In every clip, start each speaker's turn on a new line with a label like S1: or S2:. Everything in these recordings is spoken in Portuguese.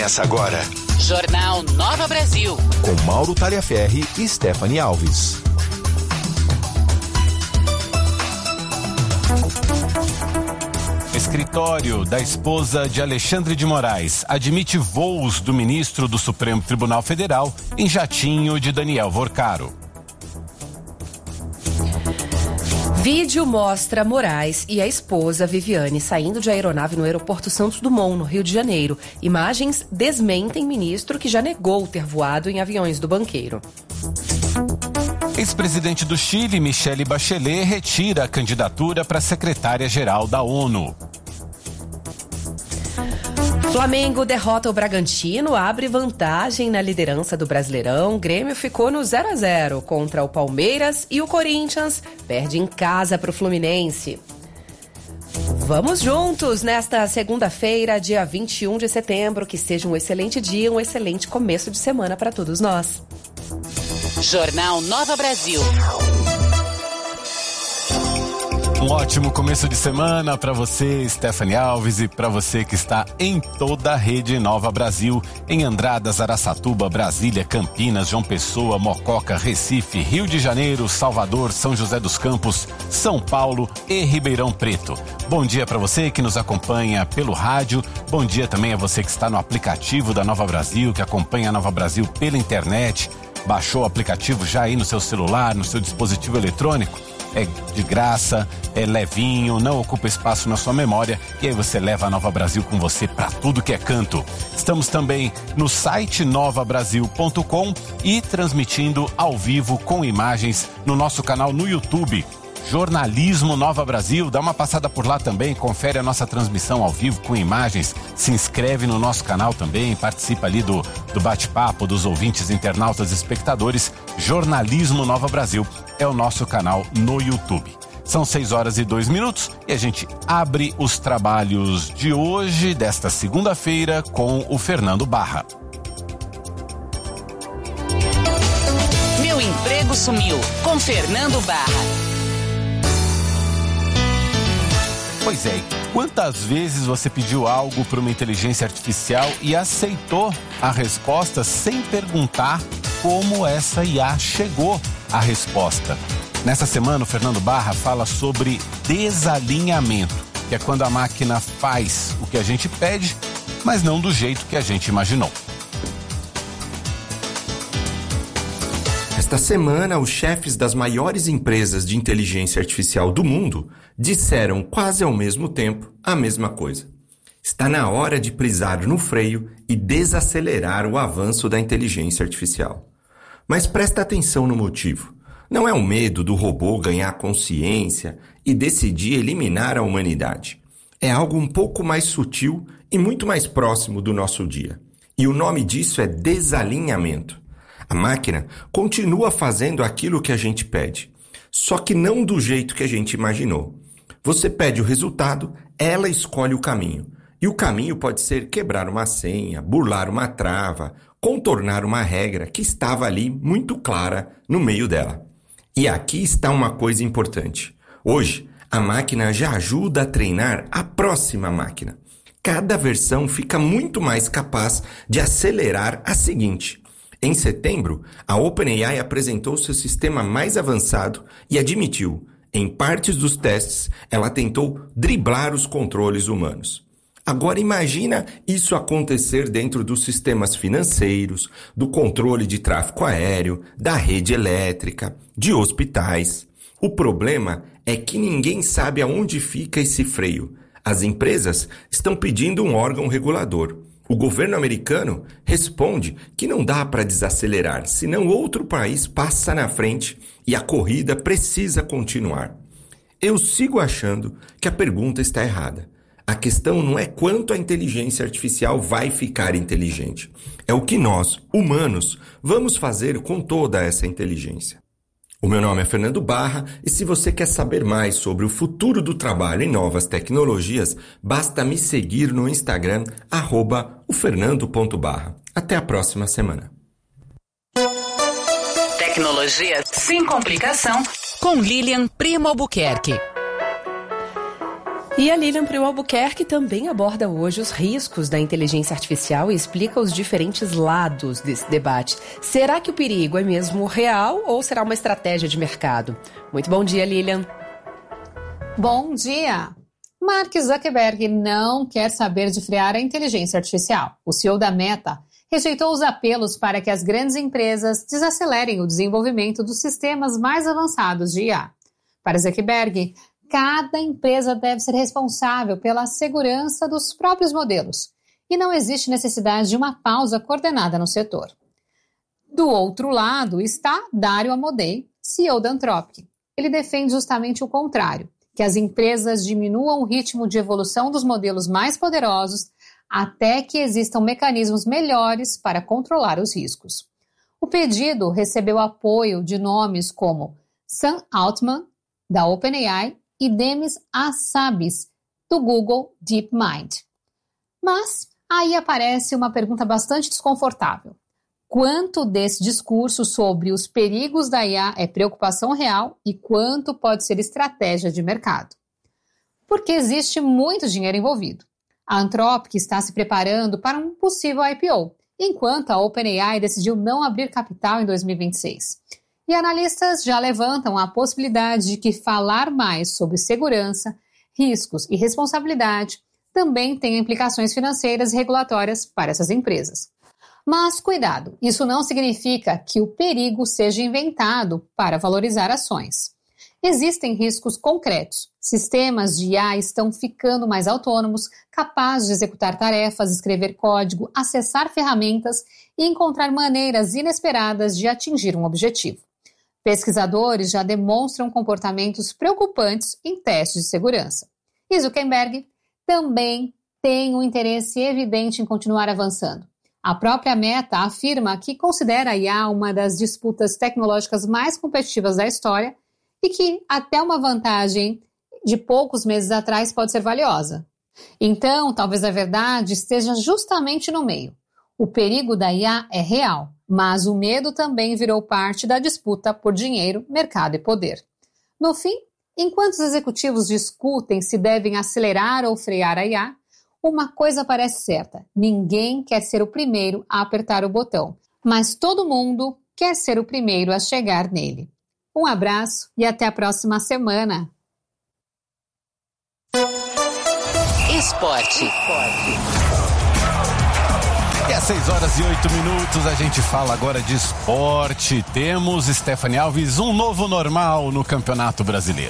S1: Começa agora.
S2: Jornal Nova Brasil.
S1: Com Mauro Taliaferri e Stephanie Alves.
S3: Escritório da esposa de Alexandre de Moraes admite voos do ministro do Supremo Tribunal Federal em jatinho de Daniel Vorcaro.
S4: Vídeo mostra Moraes e a esposa Viviane saindo de aeronave no aeroporto Santos Dumont, no Rio de Janeiro. Imagens desmentem ministro que já negou ter voado em aviões do banqueiro.
S3: Ex-presidente do Chile, Michelle Bachelet, retira a candidatura para secretária-geral da ONU.
S4: Flamengo derrota o Bragantino, abre vantagem na liderança do Brasileirão. Grêmio ficou no 0-0 contra o Palmeiras e o Corinthians perde em casa para o Fluminense. Vamos juntos nesta segunda-feira, dia 21 de setembro. Que seja um excelente dia, um excelente começo de semana para todos nós.
S2: Jornal Nova Brasil.
S3: Um ótimo começo de semana para você, Stephanie Alves, e para você que está em toda a rede Nova Brasil, em Andradas, Araçatuba, Brasília, Campinas, João Pessoa, Mococa, Recife, Rio de Janeiro, Salvador, São José dos Campos, São Paulo e Ribeirão Preto. Bom dia para você que nos acompanha pelo rádio, bom dia também a você que está no aplicativo da Nova Brasil, que acompanha a Nova Brasil pela internet, baixou o aplicativo já aí no seu celular, no seu dispositivo eletrônico. É de graça, é levinho, não ocupa espaço na sua memória e aí você leva a Nova Brasil com você para tudo que é canto. Estamos também no site novabrasil.com e transmitindo ao vivo com imagens no nosso canal no YouTube. Jornalismo Nova Brasil, dá uma passada por lá também, confere a nossa transmissão ao vivo com imagens, se inscreve no nosso canal também, participa ali do bate-papo dos ouvintes, internautas e espectadores. Jornalismo Nova Brasil é o nosso canal no YouTube. São 6h02 e a gente abre os trabalhos de hoje, desta segunda-feira, com o Fernando Barra.
S2: Meu emprego sumiu, com Fernando Barra.
S3: Pois é, quantas vezes você pediu algo para uma inteligência artificial e aceitou a resposta sem perguntar como essa IA chegou à resposta? Nessa semana, o Fernando Barra fala sobre desalinhamento, que é quando a máquina faz o que a gente pede, mas não do jeito que a gente imaginou.
S5: Esta semana, os chefes das maiores empresas de inteligência artificial do mundo disseram quase ao mesmo tempo a mesma coisa. Está na hora de pisar no freio e desacelerar o avanço da inteligência artificial. Mas presta atenção no motivo. Não é o medo do robô ganhar consciência e decidir eliminar a humanidade. É algo um pouco mais sutil e muito mais próximo do nosso dia. E o nome disso é desalinhamento. A máquina continua fazendo aquilo que a gente pede, só que não do jeito que a gente imaginou. Você pede o resultado, ela escolhe o caminho. E o caminho pode ser quebrar uma senha, burlar uma trava, contornar uma regra que estava ali muito clara no meio dela. E aqui está uma coisa importante. Hoje, a máquina já ajuda a treinar a próxima máquina. Cada versão fica muito mais capaz de acelerar a seguinte. Em setembro, a OpenAI apresentou seu sistema mais avançado e admitiu, em partes dos testes, ela tentou driblar os controles humanos. Agora imagina isso acontecer dentro dos sistemas financeiros, do controle de tráfego aéreo, da rede elétrica, de hospitais. O problema é que ninguém sabe aonde fica esse freio. As empresas estão pedindo um órgão regulador. O governo americano responde que não dá para desacelerar, senão outro país passa na frente e a corrida precisa continuar. Eu sigo achando que a pergunta está errada. A questão não é quanto a inteligência artificial vai ficar inteligente. É o que nós, humanos, vamos fazer com toda essa inteligência. O meu nome é Fernando Barra e se você quer saber mais sobre o futuro do trabalho e novas tecnologias, basta me seguir no Instagram, @ofernando.barra. Até a próxima semana.
S2: Tecnologia sem complicação, com Lilian Primo Albuquerque.
S4: E a Lilian Priu Albuquerque também aborda hoje os riscos da inteligência artificial e explica os diferentes lados desse debate. Será que o perigo é mesmo real ou será uma estratégia de mercado? Muito bom dia, Lilian.
S6: Bom dia! Mark Zuckerberg não quer saber de frear a inteligência artificial. O CEO da Meta rejeitou os apelos para que as grandes empresas desacelerem o desenvolvimento dos sistemas mais avançados de IA. Para Zuckerberg, cada empresa deve ser responsável pela segurança dos próprios modelos e não existe necessidade de uma pausa coordenada no setor. Do outro lado está Dario Amodei, CEO da Anthropic. Ele defende justamente o contrário, que as empresas diminuam o ritmo de evolução dos modelos mais poderosos até que existam mecanismos melhores para controlar os riscos. O pedido recebeu apoio de nomes como Sam Altman, da OpenAI, e Demis Hassabis, do Google DeepMind. Mas aí aparece uma pergunta bastante desconfortável. Quanto desse discurso sobre os perigos da IA é preocupação real e quanto pode ser estratégia de mercado? Porque existe muito dinheiro envolvido. A Anthropic está se preparando para um possível IPO, enquanto a OpenAI decidiu não abrir capital em 2026. E analistas já levantam a possibilidade de que falar mais sobre segurança, riscos e responsabilidade também tenha implicações financeiras e regulatórias para essas empresas. Mas cuidado, isso não significa que o perigo seja inventado para valorizar ações. Existem riscos concretos. Sistemas de IA estão ficando mais autônomos, capazes de executar tarefas, escrever código, acessar ferramentas e encontrar maneiras inesperadas de atingir um objetivo. Pesquisadores já demonstram comportamentos preocupantes em testes de segurança. E Zuckerberg também tem um interesse evidente em continuar avançando. A própria Meta afirma que considera a IA uma das disputas tecnológicas mais competitivas da história e que até uma vantagem de poucos meses atrás pode ser valiosa. Então, talvez a verdade esteja justamente no meio. O perigo da IA é real, mas o medo também virou parte da disputa por dinheiro, mercado e poder. No fim, enquanto os executivos discutem se devem acelerar ou frear a IA, uma coisa parece certa: ninguém quer ser o primeiro a apertar o botão, mas todo mundo quer ser o primeiro a chegar nele. Um abraço e até a próxima semana.
S2: Esporte.
S3: E às 6h08 a gente fala agora de esporte. Temos, Stephanie Alves, um novo normal no Campeonato Brasileiro.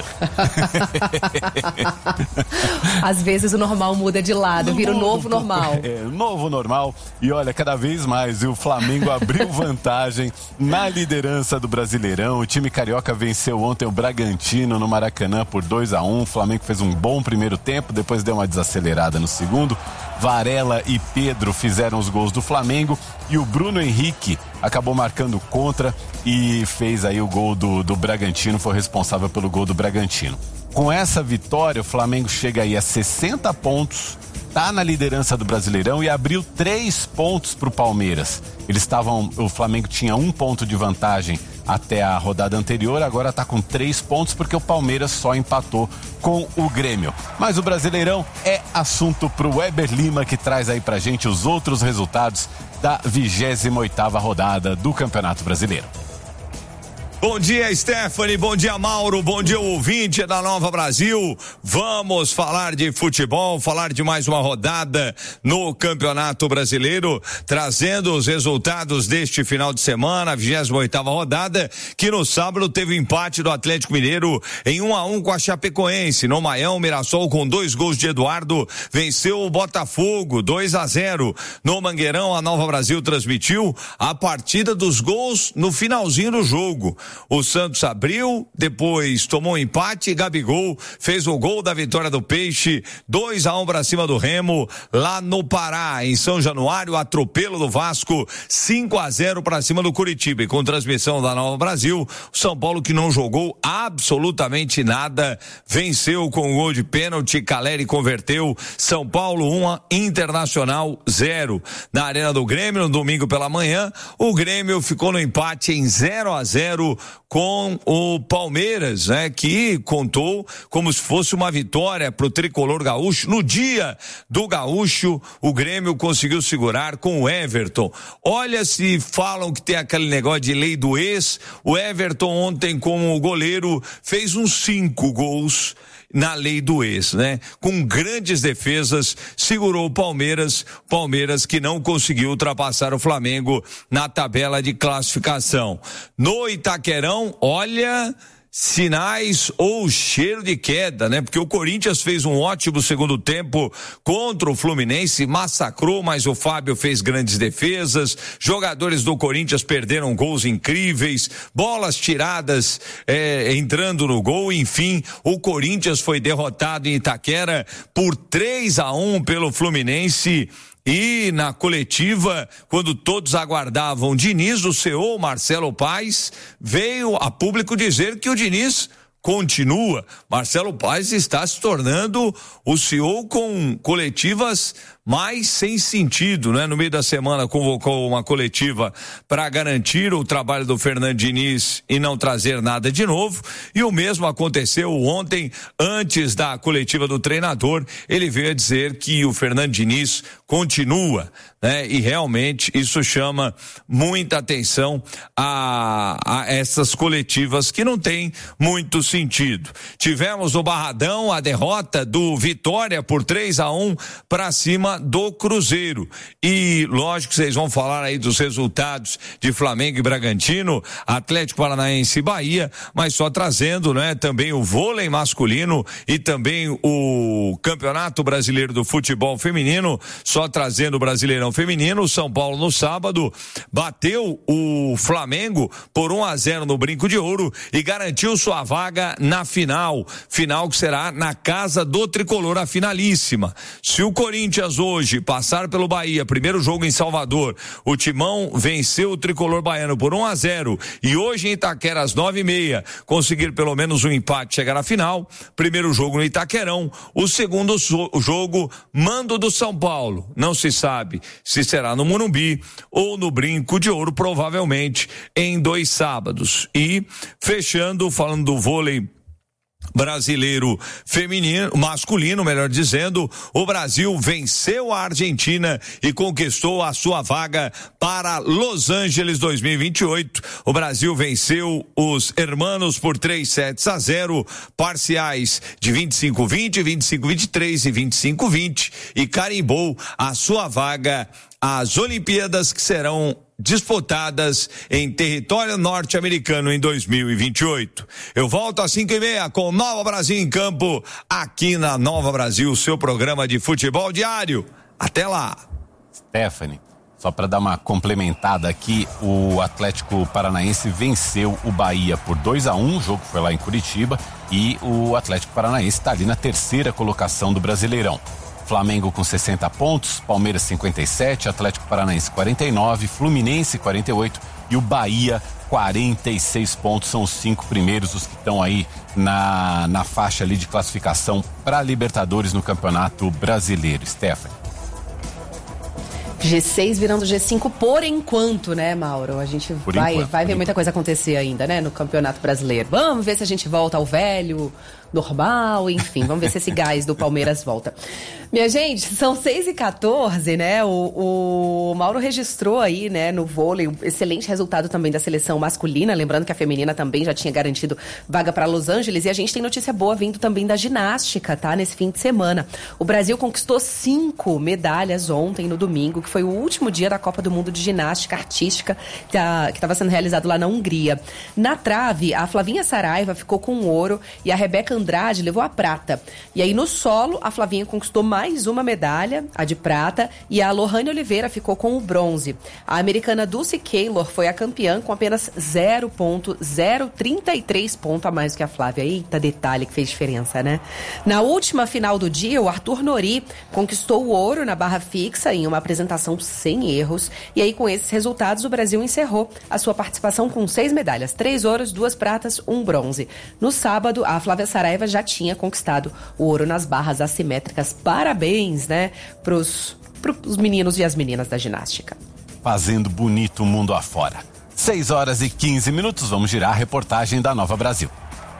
S4: Às vezes o normal muda de lado, vira o novo normal.
S3: Novo normal. E olha, cada vez mais o Flamengo abriu vantagem na liderança do Brasileirão. O time carioca venceu ontem o Bragantino no Maracanã por 2-1. O Flamengo fez um bom primeiro tempo, depois deu uma desacelerada no segundo. Varela e Pedro fizeram os gols do Flamengo e o Bruno Henrique acabou marcando contra e fez aí o gol do Bragantino, foi responsável pelo gol do Bragantino. Com essa vitória, o Flamengo chega aí a 60 pontos, tá na liderança do Brasileirão e abriu 3 pontos para o Palmeiras. O Flamengo tinha 1 ponto de vantagem até a rodada anterior, agora está com 3 pontos porque o Palmeiras só empatou com o Grêmio. Mas o Brasileirão é assunto para o Weber Lima, que traz aí pra gente os outros resultados da 28ª rodada do Campeonato Brasileiro.
S7: Bom dia, Stephanie, bom dia, Mauro, bom dia, ouvinte da Nova Brasil. Vamos falar de futebol, falar de mais uma rodada no Campeonato Brasileiro, trazendo os resultados deste final de semana, a 28ª rodada, que no sábado teve o empate do Atlético Mineiro em 1-1 com a Chapecoense. No Maião, Mirassol, com 2 gols de Eduardo, venceu o Botafogo 2-0. No Mangueirão, a Nova Brasil transmitiu a partida dos gols no finalzinho do jogo. O Santos abriu, depois tomou um empate, Gabigol fez o gol da vitória do Peixe, 2-1 para cima do Remo, lá no Pará. Em São Januário, atropelo do Vasco, 5-0 para cima do Curitiba. E com transmissão da Nova Brasil, o São Paulo, que não jogou absolutamente nada, venceu com um gol de pênalti, Caleri converteu. São Paulo 1, Internacional 0. Na Arena do Grêmio, no domingo pela manhã, o Grêmio ficou no empate em 0-0 Brasileiro com o Palmeiras, né? Que contou como se fosse uma vitória pro tricolor gaúcho. No dia do gaúcho, o Grêmio conseguiu segurar com o Everton. Olha, se falam que tem aquele negócio de lei do ex, o Everton ontem como goleiro fez uns 5 gols na lei do ex, né? Com grandes defesas, segurou o Palmeiras que não conseguiu ultrapassar o Flamengo na tabela de classificação. No Itaquerão, olha, sinais ou cheiro de queda, né? Porque o Corinthians fez um ótimo segundo tempo contra o Fluminense, massacrou, mas o Fábio fez grandes defesas, jogadores do Corinthians perderam gols incríveis, bolas tiradas entrando no gol, enfim, o Corinthians foi derrotado em Itaquera por 3-1 pelo Fluminense. E na coletiva, quando todos aguardavam Diniz, o CEO Marcelo Paes veio a público dizer que o Diniz continua. Marcelo Paes está se tornando o CEO com coletivas mais sem sentido, né? No meio da semana convocou uma coletiva para garantir o trabalho do Fernando Diniz e não trazer nada de novo, e o mesmo aconteceu ontem, antes da coletiva do treinador, ele veio a dizer que o Fernando Diniz continua, né? E realmente isso chama muita atenção a essas coletivas que não tem muito sentido. Tivemos no Barradão a derrota do Vitória por 3-1 para cima do Cruzeiro. E lógico que vocês vão falar aí dos resultados de Flamengo e Bragantino, Atlético Paranaense e Bahia, mas só trazendo, né, também o vôlei masculino e também o Campeonato Brasileiro do Futebol Feminino, só trazendo o Brasileirão Feminino. O São Paulo no sábado bateu o Flamengo por 1-0 no Brinco de Ouro e garantiu sua vaga na final que será na casa do Tricolor, a finalíssima. Se o Corinthians hoje passar pelo Bahia, primeiro jogo em Salvador, o Timão venceu o Tricolor baiano por 1-0 e hoje em Itaquera às 9h30 conseguir pelo menos um empate, chegar à final, primeiro jogo no Itaquerão, o segundo jogo, mando do São Paulo, não se sabe se será no Morumbi ou no Brinco de Ouro, provavelmente em 2 sábados. E fechando, falando do vôlei brasileiro feminino, masculino, melhor dizendo, o Brasil venceu a Argentina e conquistou a sua vaga para Los Angeles 2028. O Brasil venceu os hermanos por 3-0, parciais de 25-20, 25-23 e 25-20 e carimbou a sua vaga às Olimpíadas, que serão disputadas em território norte-americano em 2028. Eu volto às 5h30 com Nova Brasil em Campo, aqui na Nova Brasil, seu programa de futebol diário. Até lá.
S3: Stephanie, só para dar uma complementada aqui, o Atlético Paranaense venceu o Bahia por 2-1, o jogo foi lá em Curitiba, e o Atlético Paranaense está ali na 3ª colocação do Brasileirão. Flamengo com 60 pontos, Palmeiras 57, Atlético Paranaense 49, Fluminense 48 e o Bahia 46 pontos. São os 5 primeiros, os que estão aí na faixa ali de classificação para Libertadores no Campeonato Brasileiro. Stephanie.
S4: G6 virando G5 por enquanto, né, Mauro? A gente vai ver muita coisa acontecer ainda, né, no Campeonato Brasileiro. Vamos ver se a gente volta ao velho normal, enfim, vamos ver se esse gás do Palmeiras volta. Minha gente, são 6h14, né? O Mauro registrou aí, né, no vôlei, um excelente resultado também da seleção masculina, lembrando que a feminina também já tinha garantido vaga para Los Angeles, e a gente tem notícia boa vindo também da ginástica, tá? Nesse fim de semana. O Brasil conquistou 5 medalhas ontem, no domingo, que foi o último dia da Copa do Mundo de Ginástica Artística, que estava sendo realizado lá na Hungria. Na trave, a Flavinha Saraiva ficou com o ouro e a Rebeca Andrade levou a prata. E aí no solo, a Flavinha conquistou mais uma medalha, a de prata, e a Lohane Oliveira ficou com o bronze. A americana Dulce Keylor foi a campeã com apenas 0,033 ponto a mais que a Flávia. Eita, detalhe que fez diferença, né? Na última final do dia, o Arthur Nori conquistou o ouro na barra fixa em uma apresentação sem erros. E aí, com esses resultados, o Brasil encerrou a sua participação com 6 medalhas, 3 ouros, 2 pratas, 1 bronze. No sábado, a Flávia Saraiva já tinha conquistado o ouro nas barras assimétricas. Parabéns, né, pros meninos e as meninas da ginástica.
S3: Fazendo bonito o mundo afora. 6h15, vamos girar a reportagem da Nova Brasil.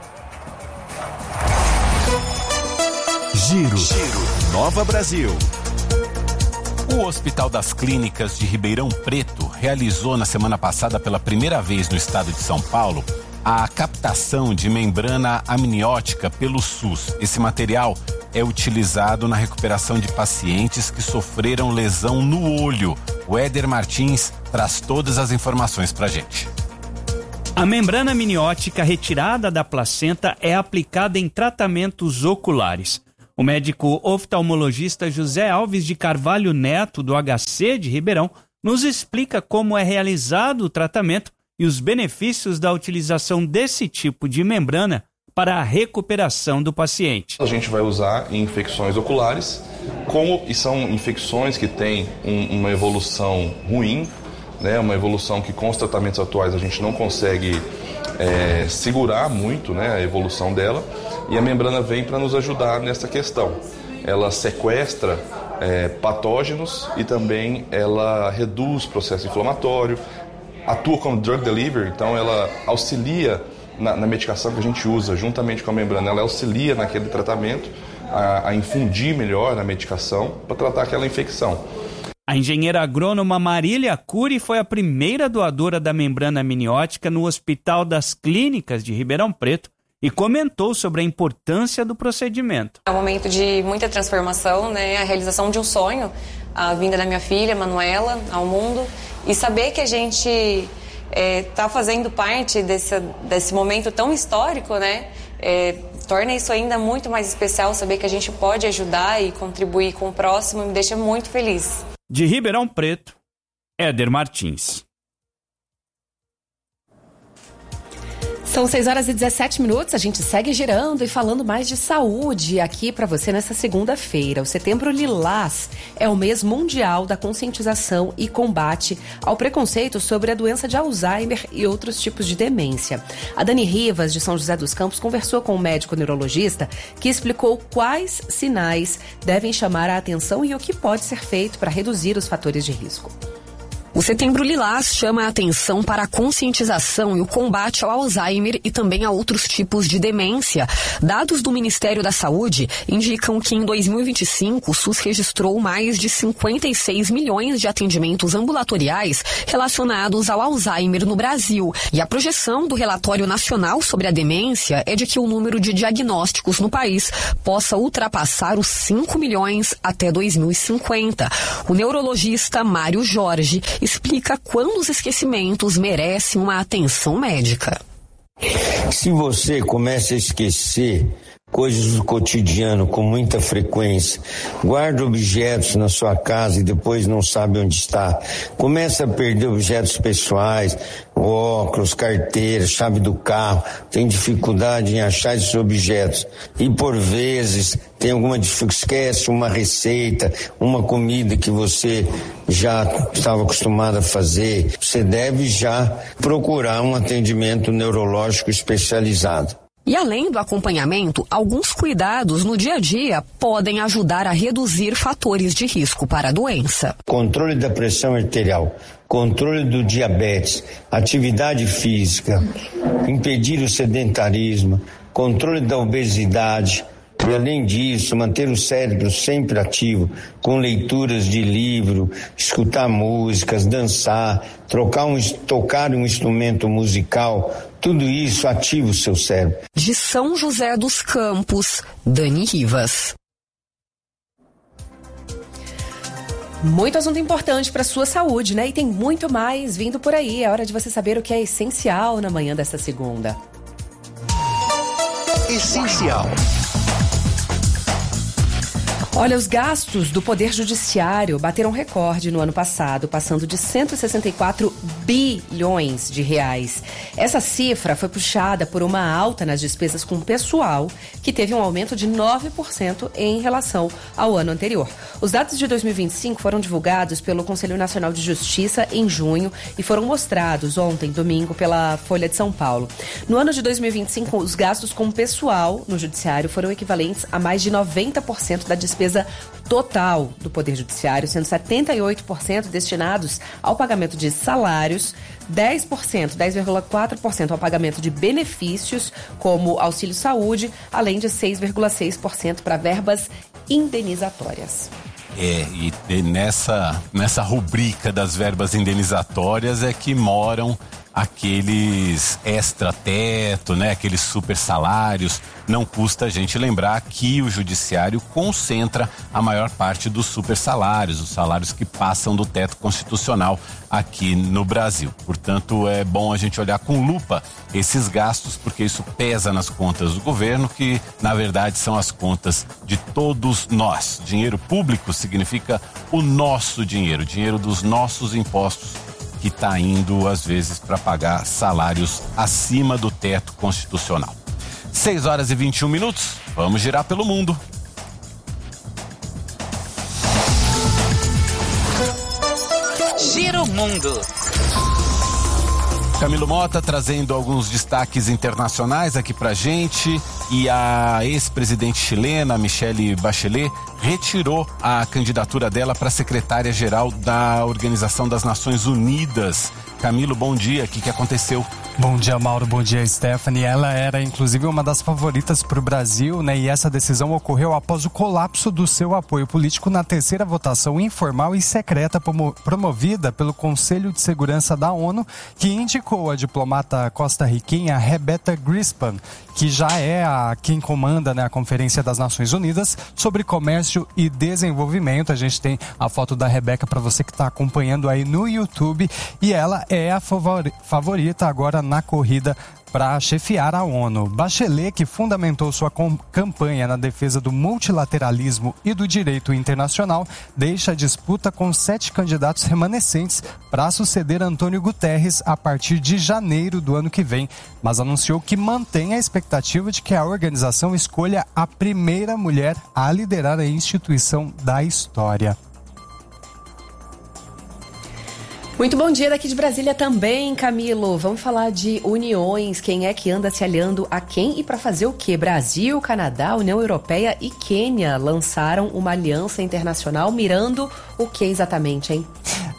S1: Giro. Nova Brasil.
S3: O Hospital das Clínicas de Ribeirão Preto realizou na semana passada pela primeira vez no estado de São Paulo a captação de membrana amniótica pelo SUS. Esse material é utilizado na recuperação de pacientes que sofreram lesão no olho. O Éder Martins traz todas as informações pra gente.
S8: A membrana amniótica retirada da placenta é aplicada em tratamentos oculares. O médico oftalmologista José Alves de Carvalho Neto, do HC de Ribeirão, nos explica como é realizado o tratamento e os benefícios da utilização desse tipo de membrana para a recuperação do paciente.
S9: A gente vai usar em infecções oculares, e são infecções que têm uma evolução ruim, né, uma evolução que com os tratamentos atuais a gente não consegue segurar muito, né, a evolução dela, e a membrana vem para nos ajudar nessa questão. Ela sequestra patógenos e também ela reduz o processo inflamatório, atua como drug delivery, então ela auxilia na medicação que a gente usa, juntamente com a membrana, ela auxilia naquele tratamento a infundir melhor a medicação para tratar aquela infecção.
S8: A engenheira agrônoma Marília Cury foi a primeira doadora da membrana amniótica no Hospital das Clínicas de Ribeirão Preto e comentou sobre a importância do procedimento.
S10: É um momento de muita transformação, né? A realização de um sonho, a vinda da minha filha, Manuela, ao mundo, e saber que a gente está fazendo parte desse momento tão histórico, né? Torna isso ainda muito mais especial, saber que a gente pode ajudar e contribuir com o próximo, me deixa muito feliz.
S8: De Ribeirão Preto, Éder Martins.
S4: São 6h17, a gente segue girando e falando mais de saúde aqui para você nessa segunda-feira. O Setembro Lilás é o mês mundial da conscientização e combate ao preconceito sobre a doença de Alzheimer e outros tipos de demência. A Dani Rivas, de São José dos Campos, conversou com um médico neurologista que explicou quais sinais devem chamar a atenção e o que pode ser feito para reduzir os fatores de risco.
S11: O Setembro Lilás chama a atenção para a conscientização e o combate ao Alzheimer e também a outros tipos de demência. Dados do Ministério da Saúde indicam que em 2025 o SUS registrou mais de 56 milhões de atendimentos ambulatoriais relacionados ao Alzheimer no Brasil. E a projeção do Relatório Nacional sobre a Demência é de que o número de diagnósticos no país possa ultrapassar os 5 milhões até 2050. O neurologista Mário Jorge explica quando os esquecimentos merecem uma atenção médica.
S12: Se você começa a esquecer coisas do cotidiano com muita frequência, guarda objetos na sua casa e depois não sabe onde está, começa a perder objetos pessoais, óculos, carteira, chave do carro, tem dificuldade em achar esses objetos e por vezes tem alguma dificuldade, esquece uma receita, uma comida que você já estava acostumado a fazer, você deve já procurar um atendimento neurológico especializado.
S11: E além do acompanhamento, alguns cuidados no dia a dia podem ajudar a reduzir fatores de risco para a doença.
S12: Controle da pressão arterial, controle do diabetes, atividade física, impedir o sedentarismo, controle da obesidade. E além disso, manter o cérebro sempre ativo, com leituras de livro, escutar músicas, dançar, tocar um instrumento musical, tudo isso ativa o seu cérebro.
S11: De São José dos Campos, Dani Rivas.
S4: Muito assunto importante para a sua saúde, né? E tem muito mais vindo por aí. É hora de você saber o que é essencial na manhã desta segunda.
S1: Essencial.
S4: Olha, os gastos do Poder Judiciário bateram recorde no ano passado, passando de 164 bilhões de reais. Essa cifra foi puxada por uma alta nas despesas com pessoal, que teve um aumento de 9% em relação ao ano anterior. Os dados de 2025 foram divulgados pelo Conselho Nacional de Justiça em junho e foram mostrados ontem, domingo, pela Folha de São Paulo. No ano de 2025, os gastos com pessoal no Judiciário foram equivalentes a mais de 90% da despesa despesa total do Poder Judiciário, sendo 78% destinados ao pagamento de salários, 10,4% ao pagamento de benefícios, como auxílio saúde, além de 6,6% para verbas indenizatórias.
S3: E nessa rubrica das verbas indenizatórias é que moram aqueles extra-teto, né? Aqueles super salários. Não custa a gente lembrar que o judiciário concentra a maior parte dos super salários, os salários que passam do teto constitucional aqui no Brasil. Portanto, é bom a gente olhar com lupa esses gastos, porque isso pesa nas contas do governo, que na verdade são as contas de todos nós. Dinheiro público significa o nosso dinheiro dos nossos impostos, que está indo, às vezes, para pagar salários acima do teto constitucional. 6h21, vamos girar pelo mundo.
S2: Giro Mundo.
S3: Camilo Mota trazendo alguns destaques internacionais aqui pra gente. E a ex-presidente chilena, Michelle Bachelet, retirou a candidatura dela para secretária-geral da Organização das Nações Unidas. Camilo, bom dia. O que aconteceu?
S13: Bom dia, Mauro. Bom dia, Stephanie. Ela era, inclusive, uma das favoritas para o Brasil, né? E essa decisão ocorreu após o colapso do seu apoio político na terceira votação informal e secreta promovida pelo Conselho de Segurança da ONU, que indicou a diplomata costarriquenha Rebecca Grispan, que já é quem comanda, né, a Conferência das Nações Unidas sobre Comércio e Desenvolvimento. A gente tem a foto da Rebecca para você que está acompanhando aí no YouTube, e ela é a favorita agora na corrida para chefiar a ONU. Bachelet, que fundamentou sua campanha na defesa do multilateralismo e do direito internacional, deixa a disputa com 7 candidatos remanescentes para suceder Antônio Guterres a partir de janeiro do ano que vem, mas anunciou que mantém a expectativa de que a organização escolha a primeira mulher a liderar a instituição da história.
S4: Muito bom dia daqui de Brasília também, Camilo. Vamos falar de uniões. Quem é que anda se aliando a quem e para fazer o quê? Brasil, Canadá, União Europeia e Quênia lançaram uma aliança internacional mirando o que exatamente, hein?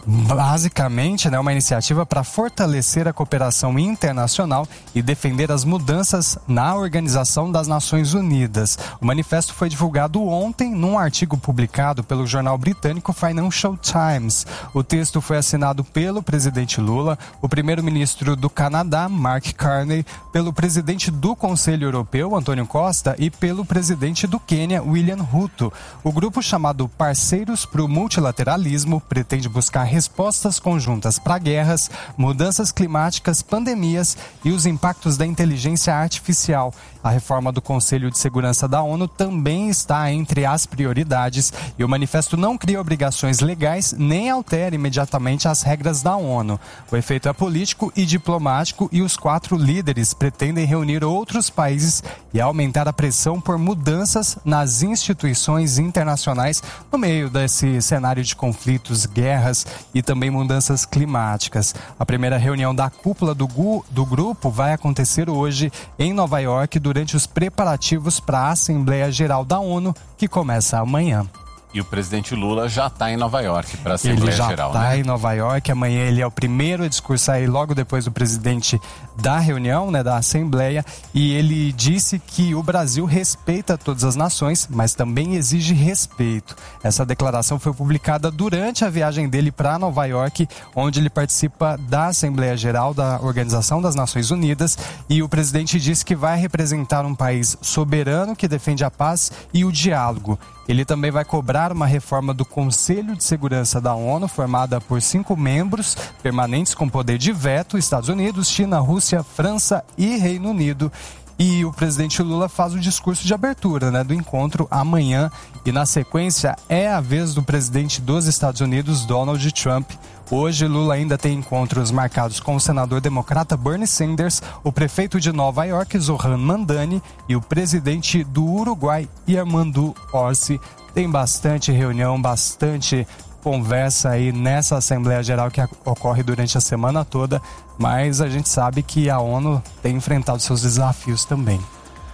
S13: Basicamente, né, uma iniciativa para fortalecer a cooperação internacional e defender as mudanças na Organização das Nações Unidas. O manifesto foi divulgado ontem num artigo publicado pelo jornal britânico Financial Times. O texto foi assinado pelo presidente Lula, o primeiro-ministro do Canadá, Mark Carney, pelo presidente do Conselho Europeu, Antônio Costa, e pelo presidente do Quênia, William Ruto. O grupo, chamado Parceiros para o Multilateralismo, pretende buscar respostas conjuntas para guerras, mudanças climáticas, pandemias e os impactos da inteligência artificial. A reforma do Conselho de Segurança da ONU também está entre as prioridades, e o manifesto não cria obrigações legais nem altera imediatamente as regras da ONU. O efeito é político e diplomático, e os 4 líderes pretendem reunir outros países e aumentar a pressão por mudanças nas instituições internacionais no meio desse cenário de conflitos, guerras e também mudanças climáticas. A primeira reunião da cúpula do grupo vai acontecer hoje em Nova York, durante os preparativos para a Assembleia Geral da ONU, que começa amanhã.
S3: E o presidente Lula já está em Nova York para a Assembleia Geral, né? Ele já está
S13: em Nova York. Amanhã ele é o primeiro a discursar aí logo depois do presidente da reunião, né, da Assembleia. E ele disse que o Brasil respeita todas as nações, mas também exige respeito. Essa declaração foi publicada durante a viagem dele para Nova York, onde ele participa da Assembleia Geral da Organização das Nações Unidas. E o presidente disse que vai representar um país soberano que defende a paz e o diálogo. Ele também vai cobrar uma reforma do Conselho de Segurança da ONU, formada por 5 membros permanentes com poder de veto: Estados Unidos, China, Rússia, França e Reino Unido. E o presidente Lula faz o discurso de abertura, né, do encontro amanhã. E na sequência é a vez do presidente dos Estados Unidos, Donald Trump. Hoje, Lula ainda tem encontros marcados com o senador democrata Bernie Sanders, o prefeito de Nova York, Zohran Mamdani, e o presidente do Uruguai, Armando Orsi. Tem bastante reunião, bastante conversa aí nessa Assembleia Geral que ocorre durante a semana toda, mas a gente sabe que a ONU tem enfrentado seus desafios também.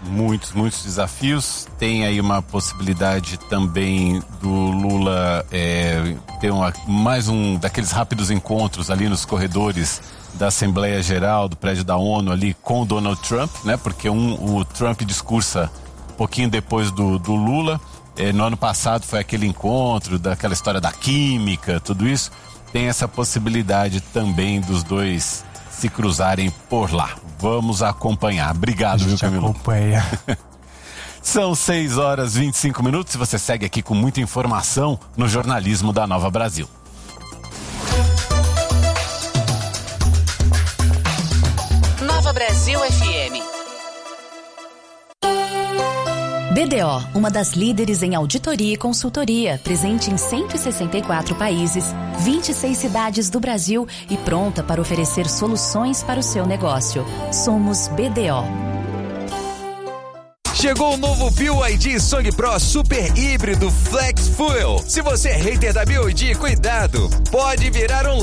S3: Muitos desafios. Tem aí uma possibilidade também do Lula ter mais um daqueles rápidos encontros ali nos corredores da Assembleia Geral, do prédio da ONU ali com o Donald Trump, né? Porque o Trump discursa um pouquinho depois do Lula. No ano passado foi aquele encontro, daquela história da química, tudo isso. Tem essa possibilidade também dos dois se cruzarem por lá. Vamos acompanhar. Obrigado, viu, Camilo?
S13: Acompanha.
S3: São 6h25. Você segue aqui com muita informação no jornalismo da Nova Brasil.
S2: Nova Brasil FM.
S14: BDO, uma das líderes em auditoria e consultoria, presente em 164 países, 26 cidades do Brasil e pronta para oferecer soluções para o seu negócio. Somos BDO.
S15: Chegou o novo BYD Song Pro Super Híbrido Flex Fuel. Se você é hater da BYD, cuidado, pode virar um